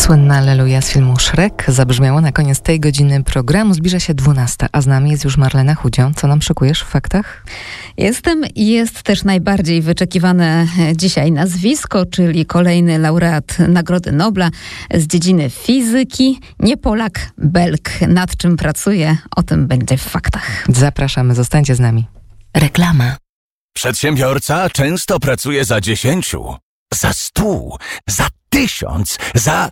Słynna Alleluja z filmu Shrek zabrzmiało na koniec tej godziny programu. Zbliża się 12, a z nami jest już Marlena Chudzio. Co nam szykujesz w faktach? Jest też najbardziej wyczekiwane dzisiaj nazwisko, czyli kolejny laureat Nagrody Nobla z dziedziny fizyki. Nie Polak, Belg. Nad czym pracuje? O tym będzie w faktach. Zapraszamy, zostańcie z nami. Reklama. Przedsiębiorca często pracuje za 10, za 100, za 1000, za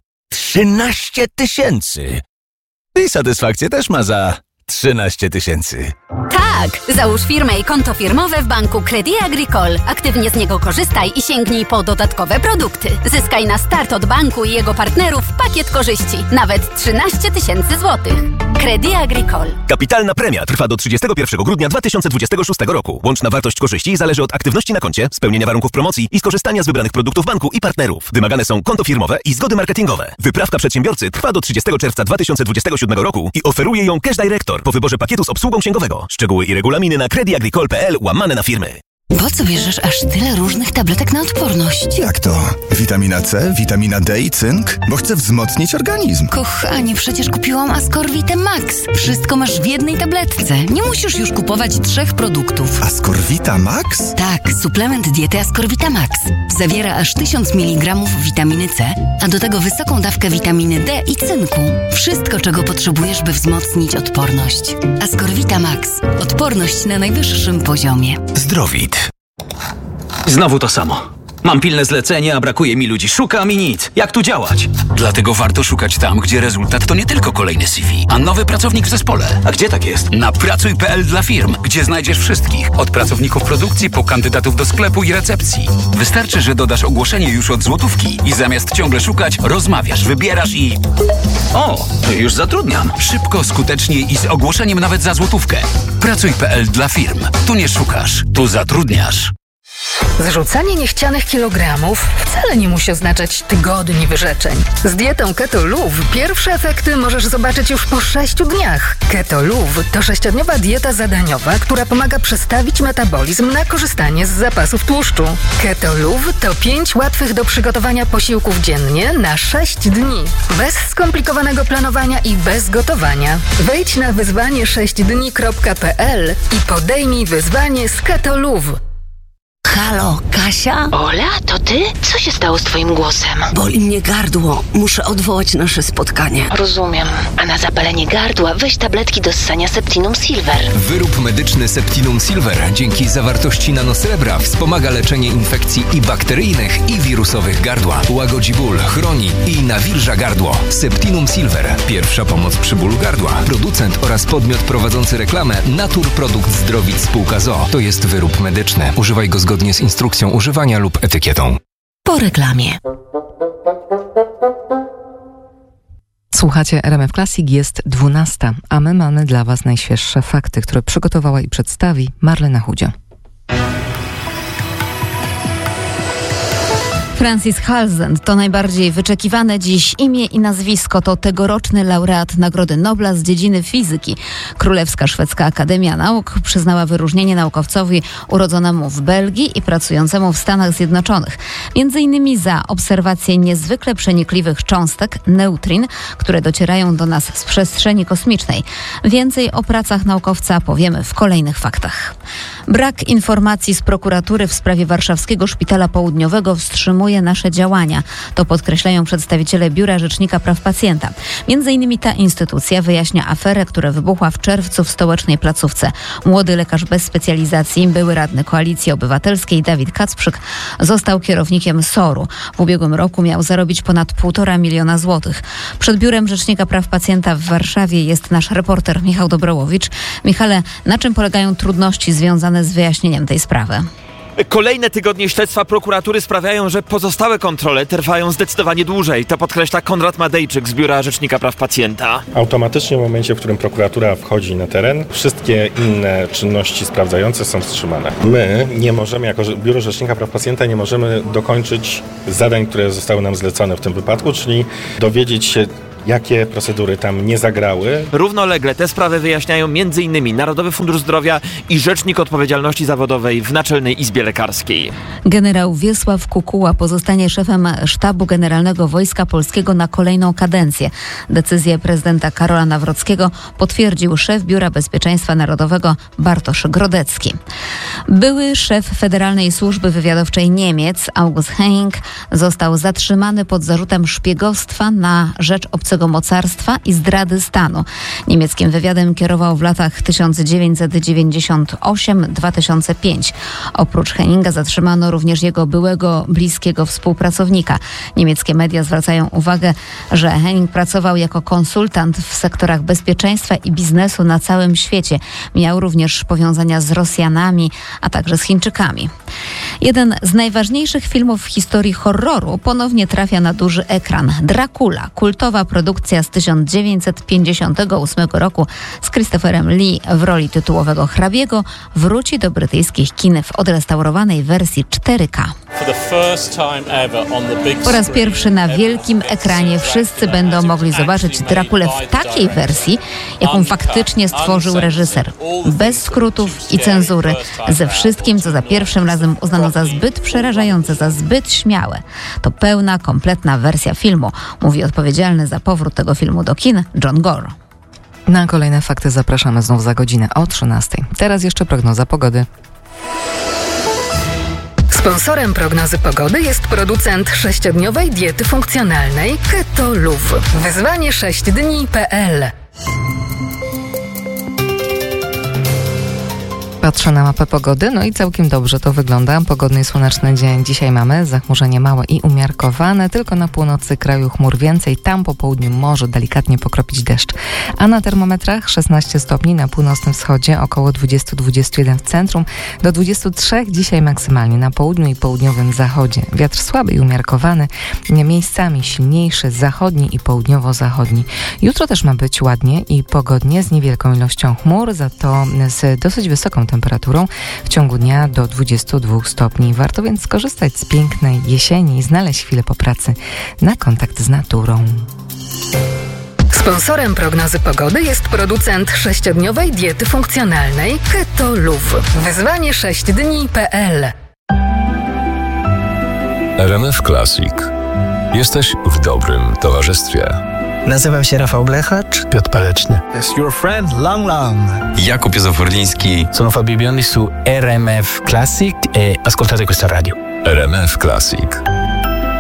13 tysięcy. I satysfakcję też ma za 13 tysięcy. Tak! Załóż firmę i konto firmowe w banku Crédit Agricole. Aktywnie z niego korzystaj i sięgnij po dodatkowe produkty. Zyskaj na start od banku i jego partnerów pakiet korzyści. Nawet 13 tysięcy złotych. Crédit Agricole. Kapitalna premia trwa do 31 grudnia 2026 roku. Łączna wartość korzyści zależy od aktywności na koncie, spełnienia warunków promocji i skorzystania z wybranych produktów banku i partnerów. Wymagane są konto firmowe i zgody marketingowe. Wyprawka przedsiębiorcy trwa do 30 czerwca 2027 roku i oferuje ją Cash Director po wyborze pakietu z obsługą księgowego. Szczegóły i regulaminy na crediagricole.pl/na-firmy. Po co bierzesz aż tyle różnych tabletek na odporność? Jak to? Witamina C, witamina D i cynk? Bo chcę wzmocnić organizm. Kochanie, przecież kupiłam Ascorvitę Max. Wszystko masz w jednej tabletce. Nie musisz już kupować 3 produktów. Ascorvita Max? Tak, suplement diety Ascorvita Max. Zawiera aż 1000 mg witaminy C, a do tego wysoką dawkę witaminy D i cynku. Wszystko, czego potrzebujesz, by wzmocnić odporność. Ascorvita Max. Odporność na najwyższym poziomie. Zdrowit. Znowu to samo. Mam pilne zlecenie, a brakuje mi ludzi. Szukam i nic. Jak tu działać? Dlatego warto szukać tam, gdzie rezultat to nie tylko kolejny CV, a nowy pracownik w zespole. A gdzie tak jest? Na pracuj.pl dla firm, gdzie znajdziesz wszystkich. Od pracowników produkcji po kandydatów do sklepu i recepcji. Wystarczy, że dodasz ogłoszenie już od złotówki i zamiast ciągle szukać, rozmawiasz, wybierasz i... O, to już zatrudniam. Szybko, skutecznie i z ogłoszeniem nawet za złotówkę. Pracuj.pl dla firm. Tu nie szukasz, tu zatrudniasz. Zrzucanie niechcianych kilogramów wcale nie musi oznaczać tygodni wyrzeczeń. Z dietą Keto Luv pierwsze efekty możesz zobaczyć już po 6 dniach. Keto Luv to 6-dniowa dieta zadaniowa, która pomaga przestawić metabolizm na korzystanie z zapasów tłuszczu. Keto Luv to 5 łatwych do przygotowania posiłków dziennie na 6 dni. Bez skomplikowanego planowania i bez gotowania. Wejdź na wyzwanie6dni.pl i podejmij wyzwanie z Keto Luv. Halo, Kasia? Ola, to ty? Co się stało z twoim głosem? Boli mnie gardło. Muszę odwołać nasze spotkanie. Rozumiem. A na zapalenie gardła weź tabletki do ssania Septinum Silver. Wyrób medyczny Septinum Silver dzięki zawartości nanosrebra wspomaga leczenie infekcji i bakteryjnych, i wirusowych gardła. Łagodzi ból, chroni i nawilża gardło. Septinum Silver. Pierwsza pomoc przy bólu gardła. Producent oraz podmiot prowadzący reklamę Naturprodukt Zdrowit Spółka ZOO. To jest wyrób medyczny. Używaj go zgodnie z instrukcją używania lub etykietą. Po reklamie. Słuchacie RMF Classic, jest 12, a my mamy dla Was najświeższe fakty, które przygotowała i przedstawi Marlena Chudzio. Francis Halzen to najbardziej wyczekiwane dziś imię i nazwisko. To tegoroczny laureat Nagrody Nobla z dziedziny fizyki. Królewska Szwedzka Akademia Nauk przyznała wyróżnienie naukowcowi urodzonemu w Belgii i pracującemu w Stanach Zjednoczonych. Między innymi za obserwację niezwykle przenikliwych cząstek, neutrin, które docierają do nas z przestrzeni kosmicznej. Więcej o pracach naukowca powiemy w kolejnych faktach. Brak informacji z prokuratury w sprawie warszawskiego Szpitala Południowego wstrzymuje nasze działania. To podkreślają przedstawiciele Biura Rzecznika Praw Pacjenta. Między innymi ta instytucja wyjaśnia aferę, która wybuchła w czerwcu w stołecznej placówce. Młody lekarz bez specjalizacji, były radny Koalicji Obywatelskiej Dawid Kacprzyk został kierownikiem SOR-u. W ubiegłym roku miał zarobić ponad 1,5 miliona złotych. Przed Biurem Rzecznika Praw Pacjenta w Warszawie jest nasz reporter Michał Dobrołowicz. Michale, na czym polegają trudności związane z wyjaśnieniem tej sprawy? Kolejne tygodnie śledztwa prokuratury sprawiają, że pozostałe kontrole trwają zdecydowanie dłużej. To podkreśla Konrad Madejczyk z Biura Rzecznika Praw Pacjenta. Automatycznie w momencie, w którym prokuratura wchodzi na teren, wszystkie inne czynności sprawdzające są wstrzymane. My nie możemy, jako Biuro Rzecznika Praw Pacjenta, nie możemy dokończyć zadań, które zostały nam zlecone w tym wypadku, czyli dowiedzieć się, jakie procedury tam nie zagrały. Równolegle te sprawy wyjaśniają m.in. Narodowy Fundusz Zdrowia i Rzecznik Odpowiedzialności Zawodowej w Naczelnej Izbie Lekarskiej. Generał Wiesław Kukuła pozostanie szefem Sztabu Generalnego Wojska Polskiego na kolejną kadencję. Decyzję prezydenta Karola Nawrockiego potwierdził szef Biura Bezpieczeństwa Narodowego Bartosz Grodecki. Były szef Federalnej Służby Wywiadowczej Niemiec August Henning został zatrzymany pod zarzutem szpiegostwa na rzecz obcego mocarstwa i zdrady stanu. Niemieckim wywiadem kierował w latach 1998-2005. Oprócz Henninga zatrzymano również jego byłego bliskiego współpracownika. Niemieckie media zwracają uwagę, że Henning pracował jako konsultant w sektorach bezpieczeństwa i biznesu na całym świecie. Miał również powiązania z Rosjanami, a także z Chińczykami. Jeden z najważniejszych filmów w historii horroru ponownie trafia na duży ekran. Dracula, kultowa produkcja z 1958 roku z Christopherem Lee w roli tytułowego hrabiego, wróci do brytyjskich kin w odrestaurowanej wersji 4K. Po raz pierwszy na wielkim ekranie wszyscy będą mogli zobaczyć Draculę w takiej wersji, jaką faktycznie stworzył reżyser. Bez skrótów i cenzury, ze wszystkim, co za pierwszym razem uznano za zbyt przerażające, za zbyt śmiałe. To pełna, kompletna wersja filmu, mówi odpowiedzialny za powrót tego filmu do kin John Gore. Na kolejne fakty zapraszamy znów za godzinę o 13:00. Teraz jeszcze prognoza pogody. Sponsorem prognozy pogody jest producent 6-dniowej diety funkcjonalnej Keto Luv. Wyzwanie 6dni.pl. Patrzę na mapę pogody, no i całkiem dobrze to wygląda. Pogodny i słoneczny dzień dzisiaj mamy. Zachmurzenie małe i umiarkowane. Tylko na północy kraju chmur więcej. Tam po południu może delikatnie pokropić deszcz. A na termometrach 16 stopni na północnym wschodzie, około 20-21 w centrum. Do 23 dzisiaj maksymalnie na południu i południowym zachodzie. Wiatr słaby i umiarkowany. Miejscami silniejszy zachodni i południowo-zachodni. Jutro też ma być ładnie i pogodnie z niewielką ilością chmur, za to z dosyć wysoką temperaturą w ciągu dnia do 22 stopni. Warto więc skorzystać z pięknej jesieni i znaleźć chwilę po pracy na kontakt z naturą. Sponsorem prognozy pogody jest producent 6-dniowej diety funkcjonalnej Keto Luv. Wyzwanie 6dni.pl. RMF Classic. Jesteś w dobrym towarzystwie. Nazywam się Rafał Blechacz. Piotr Paleczny. Jest your friend Lang Lang. Jakub Józef-Orliński. Sono Fabio Biondi su RMF Classic e ascoltate questa radio. RMF Classic.